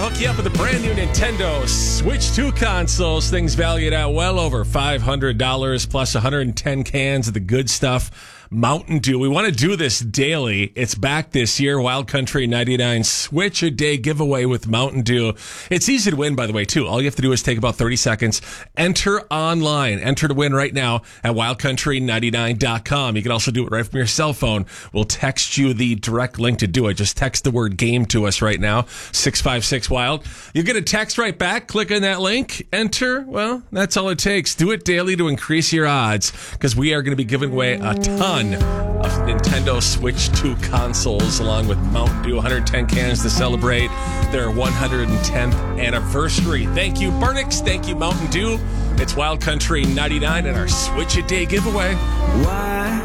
hook you up with a brand new Nintendo Switch 2 consoles. Things valued at well over $500 plus 110 cans of the good stuff. Mountain Dew. We want to do this daily. It's back this year. Wild Country 99 Switch a Day giveaway with Mountain Dew. It's easy to win, by the way, too. All you have to do is take about 30 seconds. Enter online. Enter to win right now at wildcountry99.com. You can also do it right from your cell phone. We'll text you the direct link to do it. Just text the word game to us right now. 656-WILD. You get a text right back. Click on that link. Enter. Well, that's all it takes. Do it daily to increase your odds because we are going to be giving away a ton of Nintendo Switch 2 consoles along with Mountain Dew. 110 cans to celebrate their 110th anniversary. Thank you, Burnix. Thank you, Mountain Dew. It's Wild Country 99 and our Switch a Day giveaway. Why